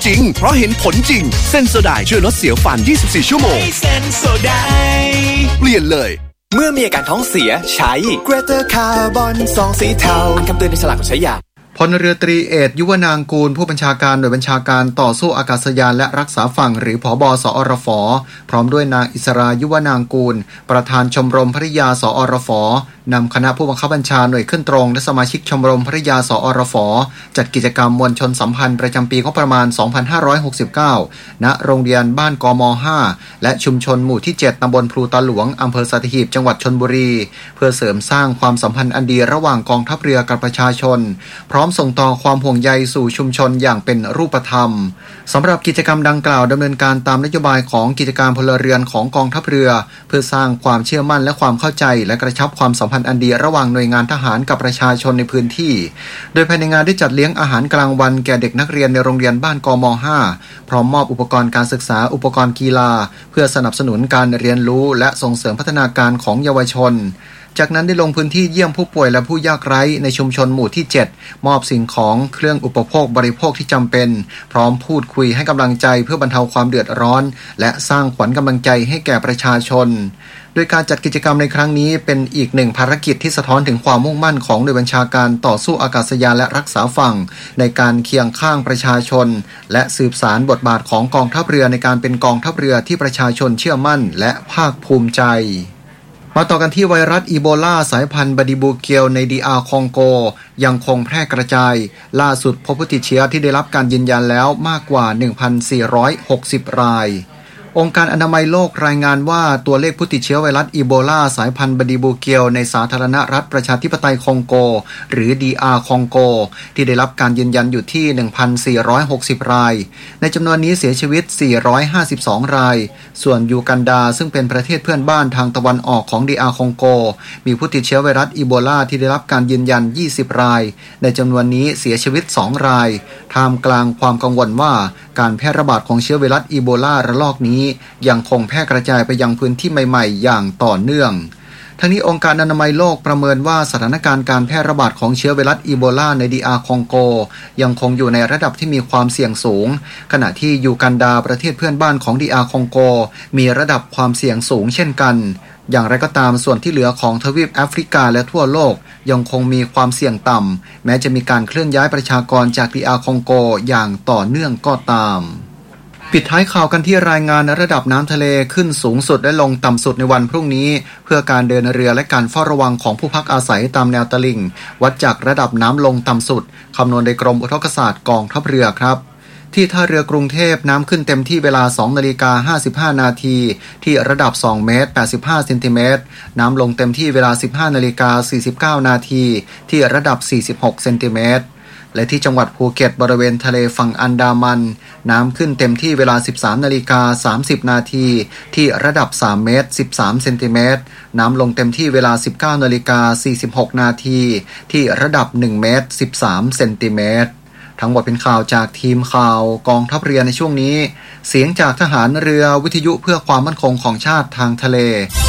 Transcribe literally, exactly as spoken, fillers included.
จริงเพราะเห็นผลจริงเซนโซไดช่วยลดเสียวฟันยี่สิบสี่ชั่วโมงเซนโซไดเปลี่ยนเลยเมื่อมีอาการท้องเสียใช้ Greater Carbon ซองสีเทาคำเตือนในฉลากของใช้ยาพลเรือตรีเอกยุวนางกูลผู้บัญชาการหน่วยบัญชาการต่อสู้อากาศยานและรักษาฝั่งหรือผบ.สอรฟ.พร้อมด้วยนางอิสรายุวนางกูลประธานชมรมภริยาสอรฟ.นำคณะผู้บังคับบัญชาหน่วยขึ้นตรงและสมาชิกชมรมภริยาสอรฟ.จัดกิจกรรมมวลชนสัมพันธ์ประจำปีงบประมาณสองพันห้าร้อยหกสิบเก้าณโรงเรียนบ้านกม.ห้าและชุมชนหมู่ที่เจ็ดตำบลพลูตาหลวงอำเภอสัตหีบจังหวัดชลบุรีเพื่อเสริมสร้างความสัมพันธ์อันดีระหว่างกองทัพเรือกับประชาชนพร้อมส่งต่อความห่วงใยสู่ชุมชนอย่างเป็นรูปธรรมสำหรับกิจกรรมดังกล่าวดำเนินการตามนโยบายของกิจการพลเรือนของกองทัพเรือเพื่อสร้างความเชื่อมั่นและความเข้าใจและกระชับความสัมพันธ์อันดีระหว่างหน่วยงานทหารกับประชาชนในพื้นที่โดยภายในงานได้จัดเลี้ยงอาหารกลางวันแก่เด็กนักเรียนในโรงเรียนบ้านกม.ห้าพร้อมมอบอุปกรณ์การศึกษาอุปกรณ์กีฬาเพื่อสนับสนุนการเรียนรู้และส่งเสริมพัฒนาการของเยาวชนจากนั้นได้ลงพื้นที่เยี่ยมผู้ป่วยและผู้ยากไร้ในชุมชนหมู่ที่เจ็ดมอบสิ่งของเครื่องอุปโภคบริโภคที่จำเป็นพร้อมพูดคุยให้กำลังใจเพื่อบรรเทาความเดือดร้อนและสร้างขวัญกำลังใจให้แก่ประชาชนโดยการจัดกิจกรรมในครั้งนี้เป็นอีกหนึ่งภารกิจที่สะท้อนถึงความมุ่งมั่นของหน่วยบัญชาการต่อสู้อากาศยานและรักษาฝั่งในการเคียงข้างประชาชนและสืบสานบทบาทของกองทัพเรือในการเป็นกองทัพเรือที่ประชาชนเชื่อมั่นและภาคภูมิใจมาต่อกันที่ไวรัสอีโบลาสายพันธุ์บาดิบูเกียวใน ดี อาร์ คองโกยังคงแพร่กระจายล่าสุดพบผู้ติดเชื้อที่ได้รับการยืนยันแล้วมากกว่า หนึ่งพันสี่ร้อยหกสิบ รายองค์การอนามัยโลกรายงานว่าตัวเลขผู้ติดเชื้อไวรัสอีโบลาสายพันธุ์บาดิบูเกียวในสาธารณรัฐประชาธิปไตยคองโกหรือ ดี อาร์ คองโกที่ได้รับการยืนยันอยู่ที่ หนึ่งพันสี่ร้อยหกสิบ รายในจำนวนนี้เสียชีวิตสี่ร้อยห้าสิบสองรายส่วนยูกันดาซึ่งเป็นประเทศเพื่อนบ้านทางตะวันออกของ ดี อาร์ คองโกมีผู้ติดเชื้อไวรัสอีโบลาที่ได้รับการยืนยันยี่สิบรายในจำนวนนี้เสียชีวิตสองรายท่ามกลางความกังวลว่าการแพร่ระบาดของเชื้อไวรัสอีโบลาระลอกนี้ยังคงแพร่กระจายไปยังพื้นที่ใหม่ๆอย่างต่อเนื่องทั้งนี้องค์การอนามัยโลกประเมินว่าสถานการณ์การแพร่ระบาดของเชื้อไวรัสอีโบลาใน ดี อาร์ คองโกยังคงอยู่ในระดับที่มีความเสี่ยงสูงขณะที่ยูกันดาประเทศเพื่อนบ้านของ ดี อาร์ คองโกมีระดับความเสี่ยงสูงเช่นกันอย่างไรก็ตามส่วนที่เหลือของทวีปแอฟริกาและทั่วโลกยังคงมีความเสี่ยงต่ำแม้จะมีการเคลื่อนย้ายประชากรจาก ดี อาร์ คองโกอย่างต่อเนื่องก็ตามปิดท้ายข่าวกันที่รายงานระดับน้ำทะเลขึ้นสูงสุดและลงต่ำสุดในวันพรุ่งนี้เพื่อการเดินเรือและการเฝ้าระวังของผู้พักอาศัยตามแนวตลิ่งวัดจากระดับน้ำลงต่ำสุดคำนวณโดยกรมอุทกศาสตร์กองทัพเรือครับที่ท่าเรือกรุงเทพน้ำขึ้นเต็มที่เวลา สองนาฬิกาห้าสิบห้านาทีที่ระดับสองเมตรแปดสิบห้าเซนติเมตรน้ำลงเต็มที่เวลา สิบห้านาฬิกาสี่สิบเก้านาทีที่ระดับสี่สิบหกเซนติเมตรและที่จังหวัดภูเก็ตบริเวณทะเลฝั่งอันดามันน้ำขึ้นเต็มที่เวลา สิบสามนาฬิกาสามสิบนาทีที่ระดับสามเมตรสิบสามเซนติเมตรน้ำลงเต็มที่เวลา สิบเก้านาฬิกาสี่สิบหกนาทีที่ระดับหนึ่งเมตรสิบสามเซนติเมตรทั้งหมดเป็นข่าวจากทีมข่าวกองทัพเรือในช่วงนี้เสียงจากทหารเรือวิทยุเพื่อความมั่นคงของชาติทางทะเล